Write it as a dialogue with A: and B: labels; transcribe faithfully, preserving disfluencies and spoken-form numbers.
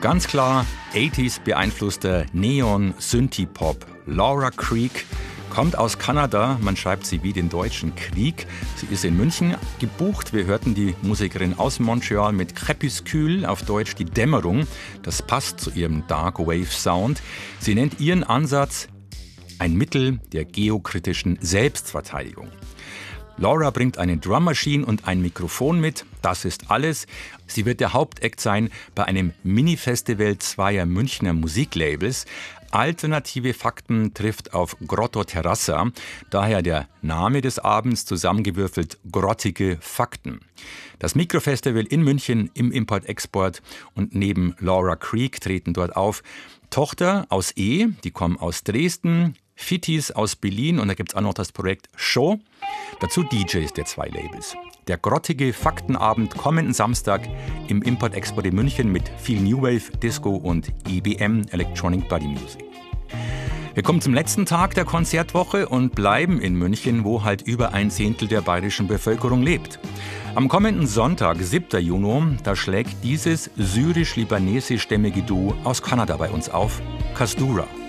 A: Ganz klar, achtziger beeinflusster Neon-Synthie-Pop. Laura Creek kommt aus Kanada, man schreibt sie wie den deutschen Krieg. Sie ist in München gebucht. Wir hörten die Musikerin aus Montreal mit Crépuscule, auf Deutsch die Dämmerung. Das passt zu ihrem Dark Wave Sound. Sie nennt ihren Ansatz ein Mittel der geokritischen Selbstverteidigung. Laura bringt eine Drum Machine und ein Mikrofon mit. Das ist alles. Sie wird der Hauptakt sein bei einem Mini-Festival zweier Münchner Musiklabels. Alternative Fakten trifft auf Grotto Terrassa, daher der Name des Abends, zusammengewürfelt grottige Fakten. Das Mikrofestival in München im Import-Export und neben Laura Creek treten dort auf Tochter aus E, die kommen aus Dresden, Fittis aus Berlin und da gibt es auch noch das Projekt Show. Dazu D Js der zwei Labels. Der grottige Faktenabend kommenden Samstag im Import-Export in München mit viel New Wave, Disco und E B M, Electronic Body Music. Wir kommen zum letzten Tag der Konzertwoche und bleiben in München, wo halt über ein Zehntel der bayerischen Bevölkerung lebt. Am kommenden Sonntag, siebter Juni, da schlägt dieses syrisch-libanesisch-stämmige Duo aus Kanada bei uns auf, Kasdura.